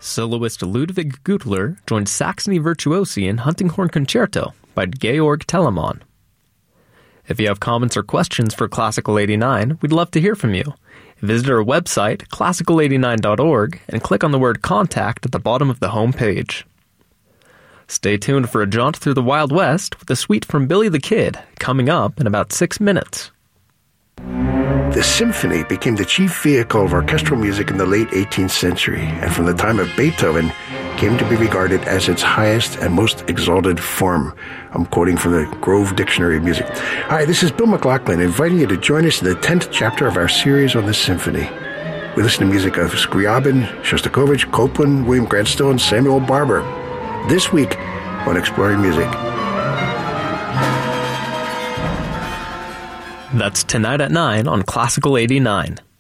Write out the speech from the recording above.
Soloist Ludwig Gutler joined Saxony Virtuosi in Huntinghorn Concerto by Georg Telemann. If you have comments or questions for Classical 89, we'd love to hear from you. Visit our website, classical89.org, and click on the word Contact at the bottom of the home page. Stay tuned for a jaunt through the Wild West with a suite from Billy the Kid, coming up in about 6 minutes. The symphony became the chief vehicle of orchestral music in the late 18th century, and from the time of Beethoven came to be regarded as its highest and most exalted form. I'm quoting from the Grove Dictionary of Music. Hi, this is Bill McLaughlin, inviting you to join us in the 10th chapter of our series on the symphony. We listen to music of Scriabin, Shostakovich, Copland, William Grant Still, and Samuel Barber. This week on Exploring Music. That's tonight at 9 on Classical 89.